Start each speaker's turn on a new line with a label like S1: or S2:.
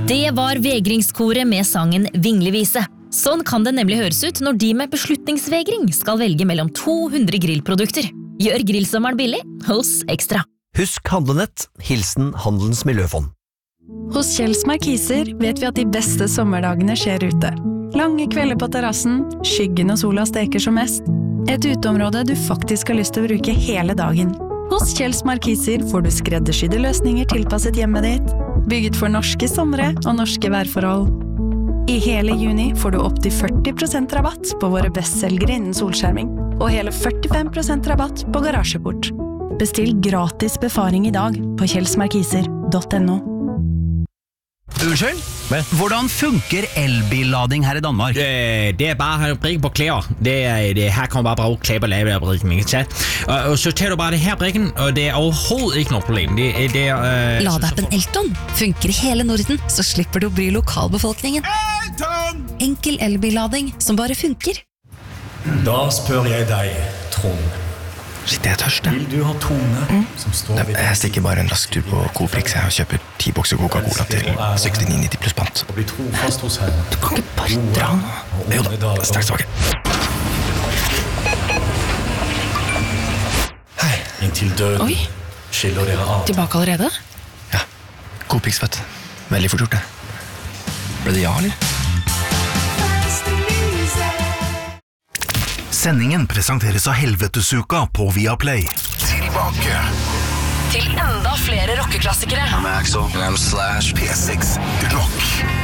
S1: Det var vegringskoret med sangen Vinglevise. Sånn kan det nemlig høres ut når de med beslutningsvegring skal velge mellom 200 grillprodukter. Gjør grillsommeren billig hos Ekstra.
S2: Husk handlenett, hilsen Handelens Miljøfond.
S3: Hos Kjells Markiser vet vi at de beste sommerdagene skjer ute. Lange kvelder på terrassen, skyggen og sola steker som mest. Et uteområde du faktisk har lyst til å bruke hele dagen. Hos Kjells Markiser får du skreddersydde løsninger tilpasset hjemmet ditt, bygget for norske somre og norske værforhold. I hele juni får du opp til 40% rabatt på våre bestselgere innen solskjerming, og hele 45% rabatt på garasjeport. Bestill gratis befaring i dag på kjellsmarkiser.no.
S4: Unnskyld? Hvordan funker elbillading her i Danmark?
S5: Det bare å brikke på klær. Her kan man bare bruke klær på lavebrikken, ikke sant? Og så tar du bare det her brikken, og det overhovedet ikke noe problem.
S6: Ladappen Elton funker i hele Norden, så slipper du å bry lokalbefolkningen. Enkel elbillading som bare funker.
S7: Da spør jeg deg, Trond.
S4: Shit, jeg er tørst.
S7: Vil du ha Tone som står ved
S4: Jeg stikker bare en rask tur på Coprix og kjøper 10 bokser Coca-Cola til 69,90 pluss pant.
S7: Og bli trofast hos henne.
S4: Du kan ikke bare dra nå. Jo da, straks tilbake. Hei.
S7: Inntil døden skiller dere av.
S3: Tilbake allerede?
S4: Ja, Coprix vet. Veldig fort gjort det. Ble det ja, eller?
S8: Sendingen presenteres av Helvetesuka på Viaplay. Tilbake
S6: Til enda flere rockeklassikere.
S8: med Axel, P6 Rock.